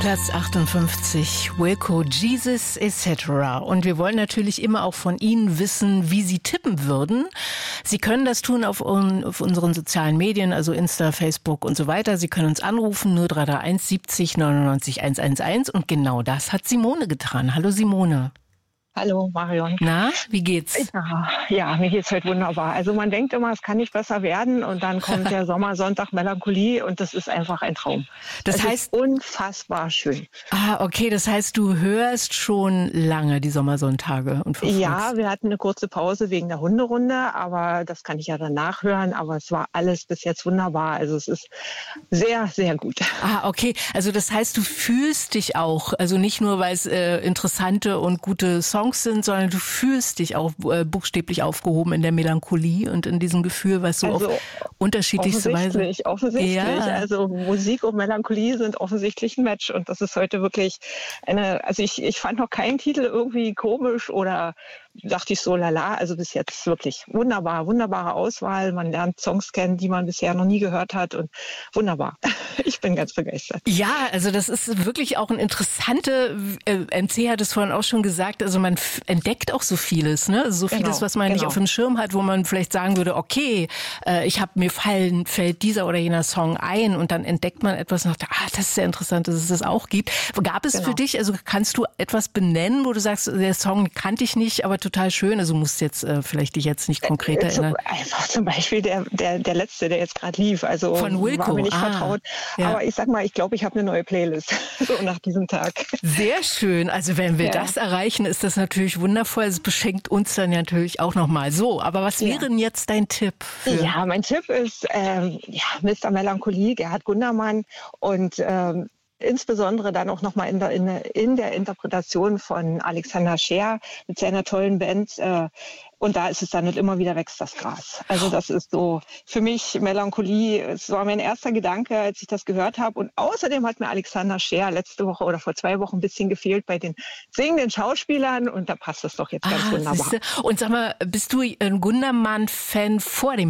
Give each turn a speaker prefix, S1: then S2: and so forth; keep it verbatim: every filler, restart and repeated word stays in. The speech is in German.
S1: Platz achtundfünfzig, Wilco, Jesus et cetera. Und wir wollen natürlich immer auch von Ihnen wissen, wie Sie tippen würden. Sie können das tun auf, un, auf unseren sozialen Medien, also Insta, Facebook und so weiter. Sie können uns anrufen, null drei drei eins siebzig neunundneunzig hundertelf. Und genau das hat Simone getan. Hallo Simone.
S2: Hallo Marion.
S1: Na, wie geht's?
S2: Ja, ja, mir geht's heute wunderbar. Also man denkt immer, es kann nicht besser werden und dann kommt der Sommersonntag Melancholie und das ist einfach ein Traum.
S1: Das
S2: es
S1: heißt
S2: ist unfassbar schön.
S1: Ah, okay, das heißt, du hörst schon lange die Sommersonntage und verfolgst.
S2: Ja, wir hatten eine kurze Pause wegen der Hunderunde, aber das kann ich ja dann nachhören. Aber es war alles bis jetzt wunderbar. Also es ist sehr, sehr gut.
S1: Ah, okay. Also das heißt, du fühlst dich auch, also nicht nur, weil es äh, interessante und gute Songs sind, sondern du fühlst dich auch äh, buchstäblich aufgehoben in der Melancholie und in diesem Gefühl, was so
S2: Also
S1: auf unterschiedlichste Weise.
S2: Offensichtlich, offensichtlich.
S1: Ja.
S2: Also Musik und Melancholie sind offensichtlich ein Match und das ist heute wirklich eine, also ich, ich fand noch keinen Titel irgendwie komisch oder dachte ich so, lala, also bis jetzt wirklich wunderbar, wunderbare Auswahl. Man lernt Songs kennen, die man bisher noch nie gehört hat und wunderbar. Ich bin ganz begeistert.
S1: Ja, also das ist wirklich auch ein interessante, äh, M C hat es vorhin auch schon gesagt, also man f- entdeckt auch so vieles, ne? So vieles,
S2: Genau,
S1: was man
S2: genau.
S1: nicht auf dem Schirm hat, wo man vielleicht sagen würde, okay, äh, ich habe mir fallen, fällt dieser oder jener Song ein und dann entdeckt man etwas und sagt, ah, das ist sehr interessant, dass es das auch gibt. Gab es
S2: Genau.
S1: für dich, also kannst du etwas benennen, wo du sagst, der Song kannte ich nicht, aber total schön, also musst jetzt äh, vielleicht dich jetzt nicht konkret
S2: Äh,
S1: erinnern.
S2: Zum, einfach zum Beispiel der, der, der letzte, der jetzt gerade lief. Also
S1: Von Wilco,
S2: war mir nicht
S1: ah,
S2: vertraut.
S1: ja.
S2: Aber ich sag mal, ich glaube, ich habe eine neue Playlist so nach diesem Tag.
S1: Sehr schön. Also wenn wir
S2: Ja.
S1: das erreichen, ist das natürlich wundervoll. Es beschenkt uns dann natürlich auch nochmal. So, aber was
S2: Ja.
S1: wäre denn jetzt dein Tipp? Für
S2: Ja, mein Tipp ist ähm, ja, Mister Melancholie, Gerhard Gundermann und ähm, insbesondere dann auch nochmal in der, in, der- in der Interpretation von Alexander Scheer mit seiner tollen Band. Äh, und da ist es dann und immer wieder wächst das Gras. Also das ist so für mich Melancholie. Es war mein erster Gedanke, als ich das gehört habe. Und außerdem hat mir Alexander Scheer letzte Woche oder vor zwei Wochen ein bisschen gefehlt bei den singenden Schauspielern. Und da passt es doch jetzt ganz
S1: ah,
S2: wunderbar.
S1: siehste. Und sag mal, bist du ein Gundermann-Fan vor dem